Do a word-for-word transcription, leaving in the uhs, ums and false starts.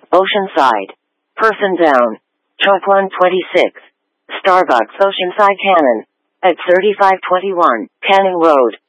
Oceanside. Person down. Truck one twenty-six. Starbucks Oceanside Cannon. At thirty-five twenty-one, Canning Road.